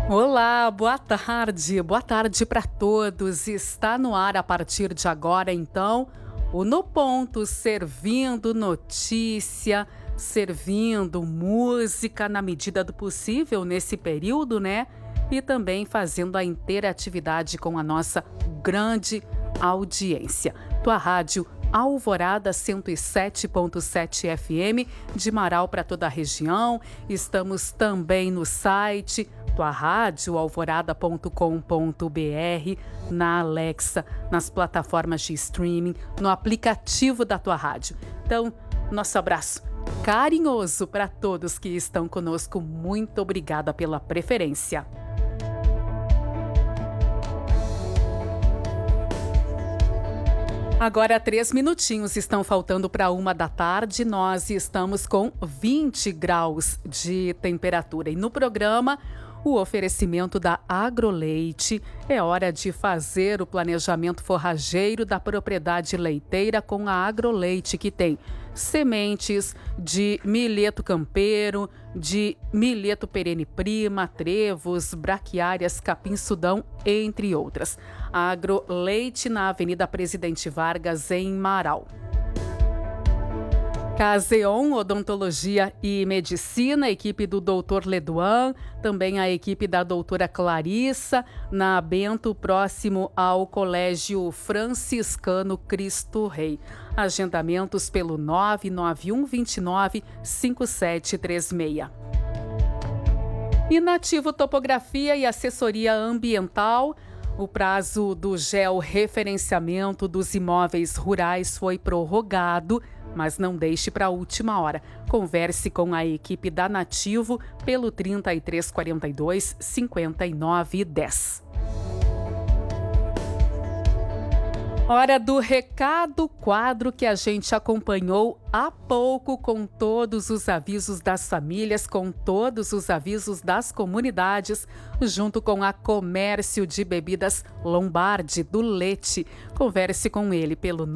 Olá, boa tarde para todos. Está no ar a partir de agora, então, o No Ponto, servindo notícia, servindo música na medida do possível nesse período, né? E também fazendo a interatividade com a nossa grande audiência. Tua rádio Alvorada 107.7 FM, de Marau para toda a região. Estamos também no site tua rádio alvorada.com.br, na Alexa, nas plataformas de streaming, no aplicativo da tua rádio. Então, nosso abraço carinhoso para todos que estão conosco. Muito obrigada pela preferência. Agora 3 minutinhos estão faltando para 1 da tarde. Nós estamos com 20 graus de temperatura e no programa o oferecimento da Agroleite. É hora de fazer o planejamento forrageiro da propriedade leiteira com a Agroleite, que tem sementes de milheto campeiro, de milheto perene prima, trevos, braquiárias, capim-sudão, entre outras. Agroleite na Avenida Presidente Vargas, em Marau. Caseon Odontologia e Medicina, equipe do Dr. Leduan, também a equipe da doutora Clarissa, na Bento, próximo ao Colégio Franciscano Cristo Rei. Agendamentos pelo 991295736. E Nativo Topografia e Assessoria Ambiental. O prazo do georreferenciamento dos imóveis rurais foi prorrogado, mas não deixe para a última hora. Converse com a equipe da Nativo pelo 3342 5910. Hora do recado, quadro que a gente acompanhou há pouco, com todos os avisos das famílias, com todos os avisos das comunidades, junto com a Comércio de Bebidas Lombardi, do Leite. Converse com ele pelo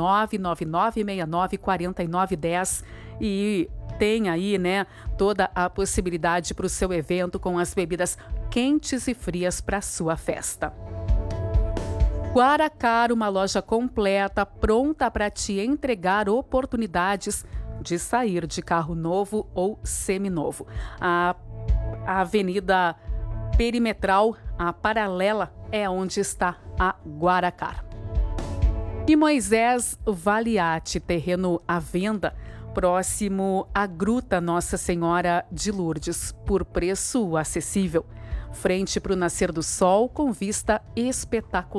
999694910 e tem aí, né, toda a possibilidade para o seu evento com as bebidas quentes e frias para a sua festa. Guaracar, uma loja completa, pronta para te entregar oportunidades de sair de carro novo ou seminovo. A Avenida Perimetral, a paralela, é onde está a Guaracar. E Moisés Valiati, terreno à venda, próximo à Gruta Nossa Senhora de Lourdes, por preço acessível. Frente para o nascer do sol, com vista espetacular.